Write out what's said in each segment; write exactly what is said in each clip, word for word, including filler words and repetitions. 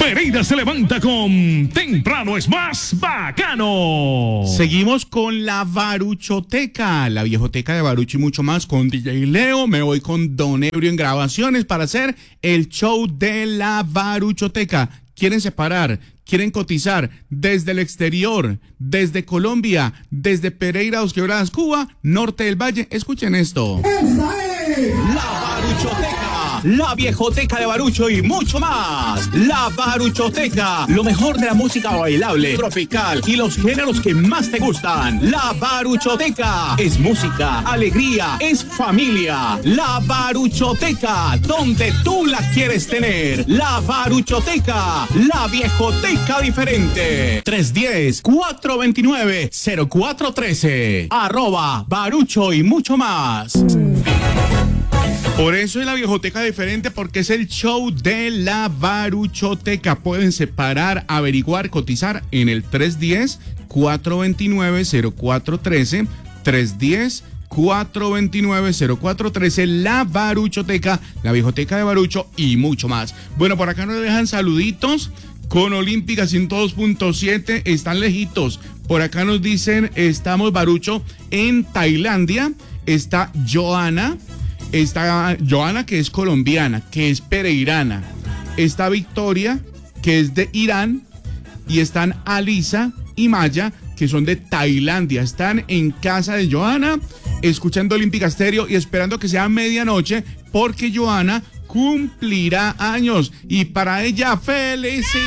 Pereira se levanta con Temprano es más bacano. Seguimos con la Baruchoteca, la viejoteca de Barucho y mucho más con D J Leo. Me voy con Don Ebrio en grabaciones para hacer el show de la Baruchoteca. ¿Quieren separar? ¿Quieren cotizar desde el exterior, desde Colombia, desde Pereira, Dos Quebradas, Cuba, Norte del Valle? Escuchen esto. ¡Esta es la Baruchoteca! La viejoteca de Barucho y mucho más. La Baruchoteca, lo mejor de la música bailable, tropical y los géneros que más te gustan. La Baruchoteca es música, alegría, es familia. La Baruchoteca, donde tú la quieres tener. La Baruchoteca, la viejoteca diferente. tres uno cero, cuatro dos nueve, cero cuatro uno tres. Arroba Barucho y mucho más. Por eso es la viejoteca diferente, porque es el show de la Baruchoteca. Pueden separar, averiguar, cotizar en el tres uno cero, cuatro dos nueve, cero cuatro uno tres, tres uno cero, cuatro dos nueve, cero cuatro uno tres, la Baruchoteca, la viejoteca de Barucho y mucho más. Bueno, por acá nos dejan saluditos con Olímpica ciento dos punto siete, están lejitos. Por acá nos dicen, estamos Barucho en Tailandia, está Joana. Está Joana, que es colombiana, que es pereirana. Está Victoria, que es de Irán. Y están Alisa y Maya, que son de Tailandia. Están en casa de Joana, escuchando Olímpica Estéreo y esperando que sea medianoche, porque Joana cumplirá años. Y para ella, ¡felicitaciones!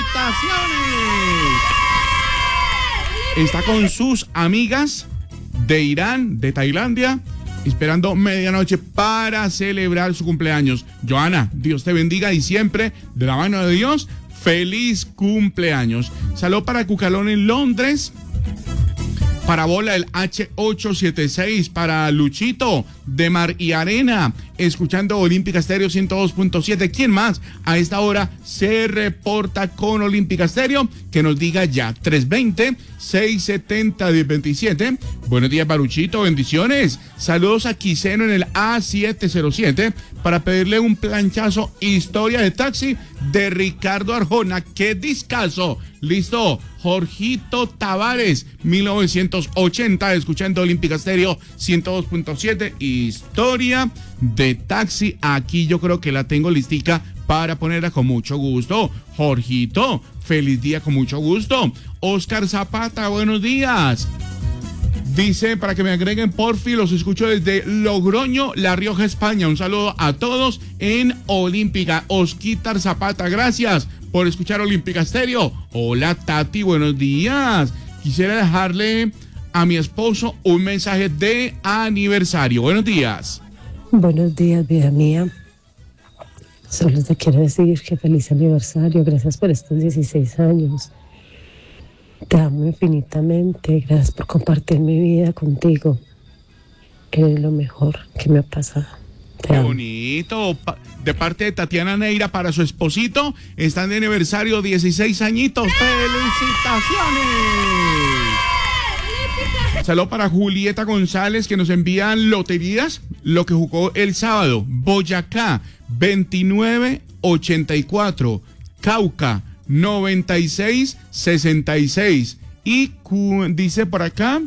Está con sus amigas de Irán, de Tailandia, esperando medianoche para celebrar su cumpleaños. Joana, Dios te bendiga y siempre, de la mano de Dios, feliz cumpleaños. Saludos para Cucalón en Londres, para Bola el H ochocientos setenta y seis, para Luchito de Mar y Arena, escuchando Olímpica Estéreo ciento dos punto siete. ¿Quién más a esta hora se reporta con Olímpica Estéreo? Que nos diga ya. tres dos cero, seis siete cero, uno cero dos siete. Buenos días, Baruchito, bendiciones. Saludos a Quiseno en el A siete cero siete para pedirle un planchazo Historia de Taxi de Ricardo Arjona. ¡Qué discazo! Listo, Jorgito Tavares, mil novecientos ochenta, escuchando Olímpica Estéreo ciento dos punto siete. Historia de Taxi, aquí yo creo que la tengo listica para ponerla con mucho gusto. Jorgito, feliz día con mucho gusto. Oscar Zapata, buenos días. Dice, para que me agreguen porfi, los escucho desde Logroño, La Rioja, España. Un saludo a todos en Olímpica. Osquitar Zapata, gracias por escuchar Olímpica Estéreo. Hola, Tati, buenos días. Quisiera dejarle a mi esposo un mensaje de aniversario. Buenos días. Buenos días, vida mía. Solo te quiero decir que feliz aniversario. Gracias por estos dieciséis años. Te amo infinitamente. Gracias por compartir mi vida contigo. Eres lo mejor que me ha pasado. Te Qué amo. bonito. De parte de Tatiana Neira para su esposito. Están de aniversario, dieciséis añitos. ¡Felicitaciones! Saludos para Julieta González, que nos envían loterías, lo que jugó el sábado. Boyacá, veintinueve ochenta y cuatro. Cauca, noventa y seis sesenta y seis. Y cu- dice por acá...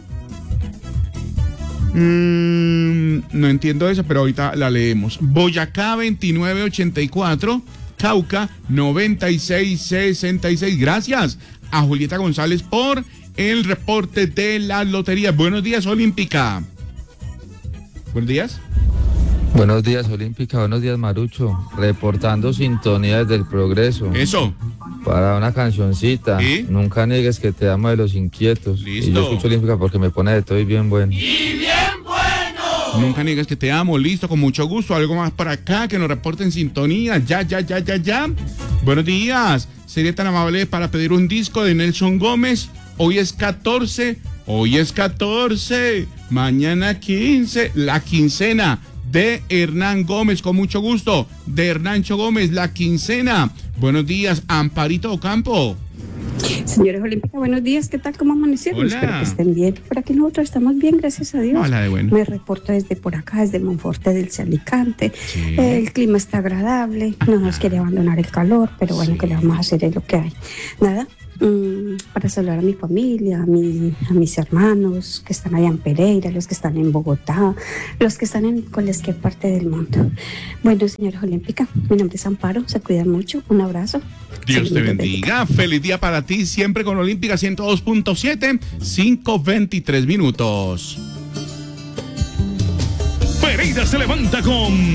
Mmm, no entiendo eso, pero ahorita la leemos. Boyacá, veintinueve ochenta y cuatro. Cauca, noventa y seis sesenta y seis. Gracias a Julieta González por el reporte de la lotería. Buenos días, Olímpica. Buenos días. Buenos días, Olímpica. Buenos días, Marucho. Reportando sintonía desde el Progreso. Eso. Para una cancioncita. ¿Sí? Nunca niegues que te amo de Los Inquietos. Listo. Y yo escucho Olímpica porque me pone de todo y bien bueno. Nunca niegues que te amo. Listo, con mucho gusto. Algo más para acá, que nos reporten sintonía. Ya, ya, ya, ya, ya. Buenos días. Sería tan amable para pedir un disco de Nelson Gómez. Hoy es catorce. Hoy es catorce. Mañana quince. La quincena de Hernán Gómez, con mucho gusto. De Hernancho Gómez, la quincena. Buenos días, Amparito Ocampo. Señores Olímpicas, buenos días, ¿qué tal? ¿Cómo amanecieron? Hola. Espero que estén bien. Por aquí nosotros estamos bien, gracias a Dios. Hola, de bueno. Me reporto desde por acá, desde Monforte del Alicante. Sí. El clima está agradable, no nos quiere abandonar el calor, pero bueno, Sí. ¿qué le vamos a hacer? Es lo que hay. Nada, mm, para saludar a mi familia, a, mi, a mis hermanos que están allá en Pereira, los que están en Bogotá, los que están en cualquier parte del mundo. Bueno, señores Olímpicas, mi nombre es Amparo, se cuidan mucho, un abrazo. Dios te Saludos desde bendiga. Feliz día para ti, siempre con Olímpica ciento dos punto siete, cinco veintitrés minutos. Pereira se levanta con